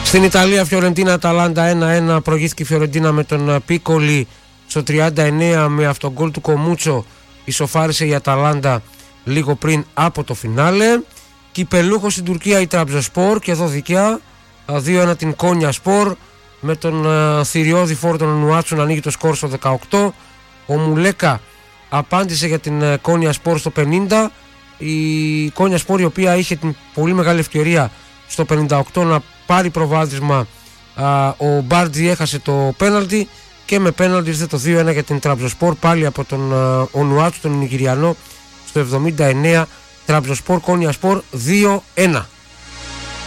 Στην Ιταλία, Φιωρεντίνα Αταλάντα 1-1. Προηγήθηκε η Φιωρεντίνα με τον Πίκολι στο 39 με αυτογκόλ του Κομούτσο. Ισοφάρισε η Αταλάντα λίγο πριν από το φινάλε. Κυπελούχο στην Τουρκία η Τραμπζοσπορ και εδώ δικιά 2-1 την Κόνια Σπορ με τον θηριώδη φόρτο Νουάτσου να ανοίγει το σκορ στο 18. Ο Μουλέκα απάντησε για την Κόνια Σπορ στο 50. Η Κόνια Σπορ, η οποία είχε την πολύ μεγάλη ευκαιρία στο 58 να πάρει προβάδισμα, ο Μπάρτζι έχασε το πέναλτι και με πέναλτι ήρθε το 2-1 για την Τραμπζοσπορ, πάλι από τον Ονουάτσου, τον Νιγηριανό, στο 79. Τραμπζοσπορ Κόνια Σπορ 2-1.